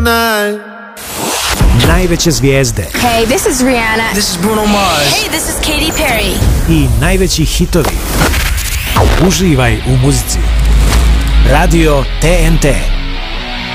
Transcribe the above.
Najveće zvijezde. Hey, this is Rihanna. This is Bruno Mars. Hey, this is Katy Perry. I najveći hitovi. Uživaj u muzici. Radio TNT.